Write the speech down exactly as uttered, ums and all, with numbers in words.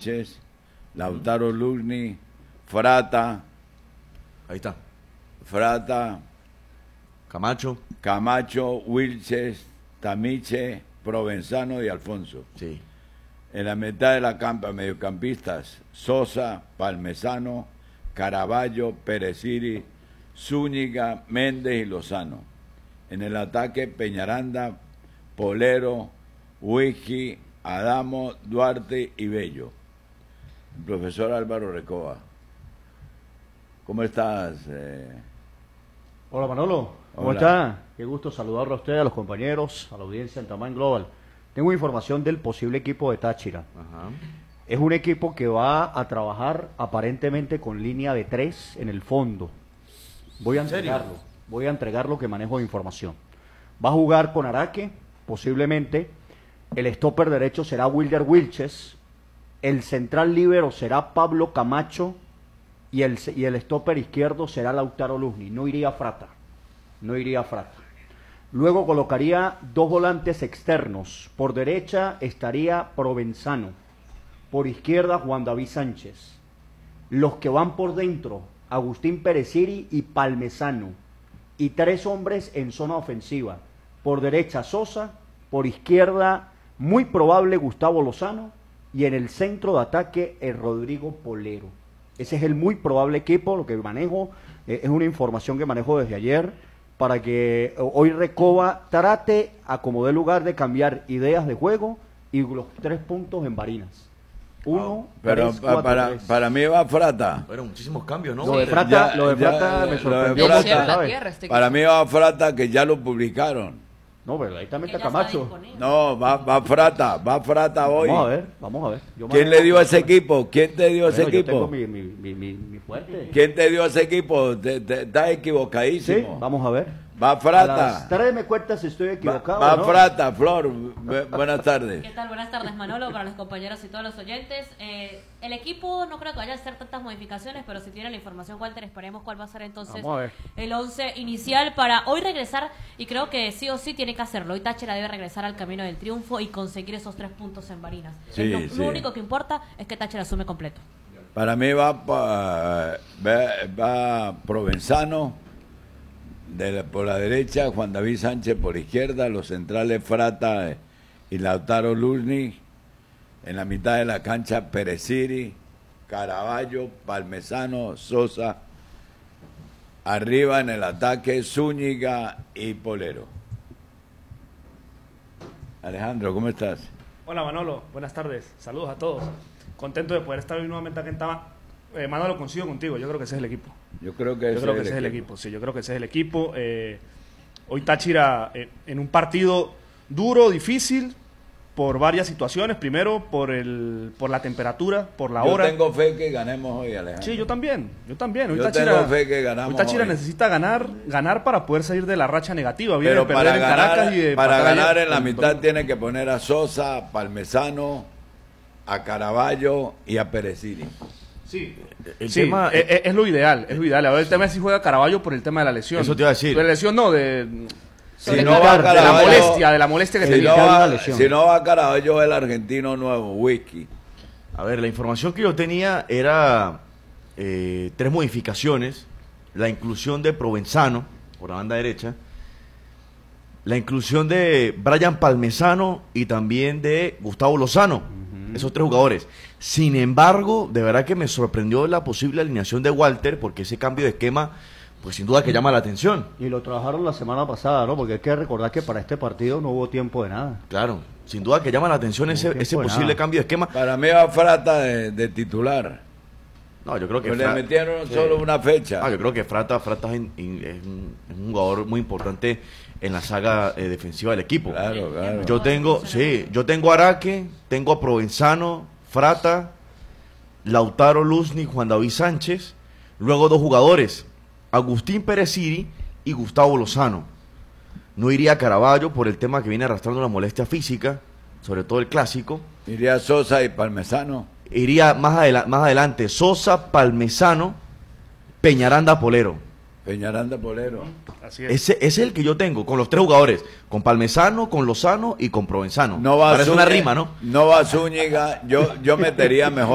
Sánchez, Lautaro Luzni, Frata. Ahí está. Frata. Camacho. Camacho, Wilches, Tamiche, Provenzano y Alfonso. Sí. En la mitad de la campa, mediocampistas, Sosa, Palmesano, Caraballo, Pereciri, Zúñiga, Méndez y Lozano. En el ataque, Peñaranda, Polero, Whisky, Adamo, Duarte y Bello. El profesor Álvaro Recoba. ¿Cómo estás? Eh? Hola Manolo, ¿cómo Hola. está? Qué gusto saludarlo a usted, a los compañeros, a la audiencia en Tamaño Global. Tengo información del posible equipo de Táchira. Ajá. Es un equipo que va a trabajar aparentemente con línea de tres en el fondo. Voy a ¿En serio? entregarlo, voy a entregar lo que manejo de información. Va a jugar con Araque, posiblemente. El stopper derecho será Wilder Wilches. El central líbero será Pablo Camacho. Y el, y el stopper izquierdo será Lautaro Luzni. No iría Frata. No iría Frata. Luego colocaría dos volantes externos. Por derecha estaría Provenzano. Por izquierda Juan David Sánchez. Los que van por dentro, Agustín Pereciri y Palmesano. Y tres hombres en zona ofensiva. Por derecha Sosa, por izquierda muy probable Gustavo Lozano y en el centro de ataque el Rodrigo Polero. Ese es el muy probable equipo, lo que manejo, eh, es una información que manejo desde ayer, para que hoy Recoba trate a como dé lugar de cambiar ideas de juego y los tres puntos en Barinas. Uno, Pero tres, pa- cuatro, para, tres. para mí va Frata. Bueno, muchísimos cambios, ¿no? Lo de Sí. Frata, Ya- lo de ya- Frata lo me de sorprendió Frata- mucho, Cielo en la ¿sabes? tierra, este Para equipo. mí va Frata, que ya lo publicaron. No, pero ahí también Que está ya está Camacho. disponible. No, va, va Frata, va Frata hoy. Vamos a ver, vamos a ver. Yo ¿Quién manejo- le dio a ese equipo? ¿Quién te dio a ese Bueno, yo equipo? tengo mi, mi, mi, mi, mi fuerte. ¿Quién te dio a ese equipo? Te- te- Estás Sí, equivocadísimo. vamos a ver. Va A las Frata. tres me cuenta si estoy Va, equivocado. va o no. Frata, Flor. Bu- buenas tardes. ¿Qué tal? Buenas tardes, Manolo, para los compañeros y todos los oyentes. Eh, el equipo no creo que vaya a hacer tantas modificaciones, pero si tiene la información, Walter, esperemos cuál va a ser entonces Vamos a ver. el once inicial para hoy regresar, y creo que sí o sí tiene que hacerlo. Hoy Táchira debe regresar al camino del triunfo y conseguir esos tres puntos en Barinas. Sí, lo, sí. lo único que importa es que Táchira asume completo. Para mí va, pa- va, va Provenzano de la- por la derecha, Juan David Sánchez por la izquierda, los centrales Frata eh, y Lautaro Luzni. En la mitad de la cancha, Pereciri, Caraballo, Palmesano, Sosa. Arriba en el ataque, Zúñiga y Polero. Alejandro, ¿cómo estás? Hola Manolo, buenas tardes, saludos a todos. Contento de poder estar hoy nuevamente aquí en Tama. Eh, Manolo, coincido contigo, yo creo que ese es el equipo. Yo creo que Yo ese creo que ese es el equipo, sí, yo creo que ese es el equipo. Eh, hoy Táchira eh, en un partido duro, difícil, por varias situaciones. Primero, por el por la temperatura, por la Yo hora. tengo fe que ganemos hoy, Alejandro. Sí, yo también, yo también. Hoy Yo Táchira, tengo fe que ganamos hoy Táchira hoy. necesita ganar, ganar para poder salir de la racha negativa. Viene Pero de perder para en ganar, Caracas y de para empatar ganar ayer en la con mitad Domingo. tiene que poner a Sosa, Palmesano, a Caraballo y a Pereciri. Sí, El sí, tema- es, es- es lo ideal, es lo ideal. Ahora el tema es si juega Caraballo por el tema de la lesión. Eso te iba a decir. De la lesión no, de, Si de, no de- va de la Caraballo- molestia, de la molestia que Si tenía. no, Evitar una va, lesión. si no va Caraballo, el argentino nuevo, Whisky. A ver, la información que yo tenía era eh, tres modificaciones. La inclusión de Provenzano por la banda derecha. La inclusión de Brian Palmesano y también de Gustavo Lozano. Esos tres jugadores. Sin embargo, de verdad que me sorprendió la posible alineación de Walter, porque ese cambio de esquema, pues sin duda que llama la atención. Y lo trabajaron la semana pasada, ¿no? Porque hay que recordar que para este partido no hubo tiempo de nada. Claro, sin duda que llama la atención ese, tiempo ese de posible nada. cambio de esquema. Para mí va Frata de, de titular. No, yo creo que Pues le Fra- metieron sí. solo una fecha. Ah, yo creo que Frata, Frata es, in- in- es un, es un jugador muy importante en la saga eh, defensiva del equipo. Claro, claro. Yo tengo, sí, yo tengo a Araque, tengo a Provenzano, Frata, Lautaro Luzni, Juan David Sánchez, luego dos jugadores, Agustín Pereciri y Gustavo Lozano. No iría a Caraballo por el tema que viene arrastrando una molestia física, sobre todo el clásico. Iría Sosa y Palmesano. Iría más, adela- más adelante Sosa, Palmesano, Peñaranda, Polero. Peñaranda Polero. Así es. Ese, ese es el que yo tengo, con los tres jugadores, con Palmesano, con Lozano y con Provenzano. No va Parece una Zúñiga- rima, ¿no? No va Zúñiga. Yo, yo metería mejor